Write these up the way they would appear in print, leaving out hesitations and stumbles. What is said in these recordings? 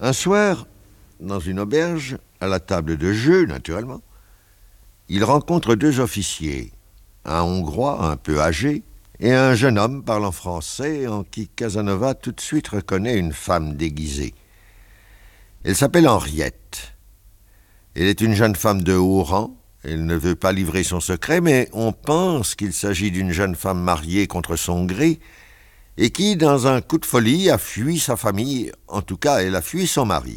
Un soir, dans une auberge, à la table de jeu, naturellement, il rencontre deux officiers, un Hongrois un peu âgé et un jeune homme parlant français en qui Casanova tout de suite reconnaît une femme déguisée. Elle s'appelle Henriette. Elle est une jeune femme de haut rang. Elle ne veut pas livrer son secret, mais on pense qu'il s'agit d'une jeune femme mariée contre son gré et qui, dans un coup de folie, a fui sa famille. En tout cas, elle a fui son mari.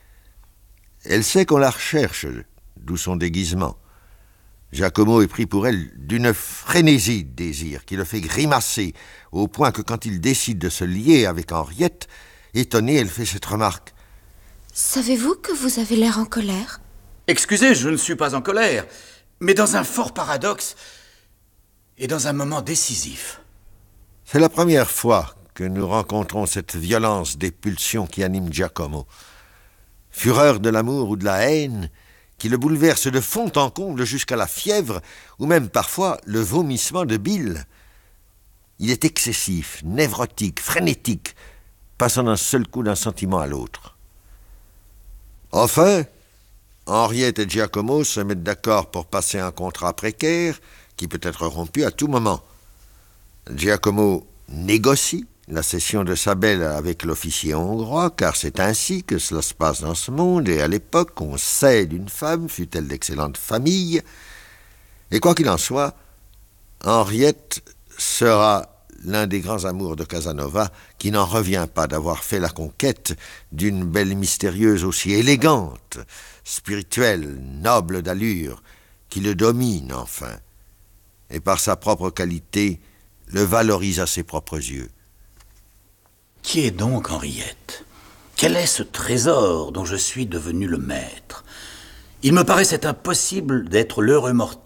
Elle sait qu'on la recherche, d'où son déguisement. Giacomo est pris pour elle d'une frénésie de désir qui le fait grimacer, au point que quand il décide de se lier avec Henriette, étonnée, elle fait cette remarque. « Savez-vous que vous avez l'air en colère ?» Excusez, je ne suis pas en colère, mais dans un fort paradoxe et dans un moment décisif. C'est la première fois que nous rencontrons cette violence des pulsions qui anime Giacomo. Fureur de l'amour ou de la haine, qui le bouleverse de fond en comble jusqu'à la fièvre, ou même parfois le vomissement de bile. Il est excessif, névrotique, frénétique, passant d'un seul coup d'un sentiment à l'autre. Enfin, Henriette et Giacomo se mettent d'accord pour passer un contrat précaire qui peut être rompu à tout moment. Giacomo négocie la cession de sa belle avec l'officier hongrois, car c'est ainsi que cela se passe dans ce monde, et à l'époque, on cède une femme, fût-elle d'excellente famille. Et quoi qu'il en soit, Henriette sera l'un des grands amours de Casanova, qui n'en revient pas d'avoir fait la conquête d'une belle mystérieuse aussi élégante, spirituelle, noble d'allure, qui le domine enfin, et par sa propre qualité, le valorise à ses propres yeux. Qui est donc Henriette? Quel est ce trésor dont je suis devenu le maître? Il me paraissait impossible d'être l'heureux mortel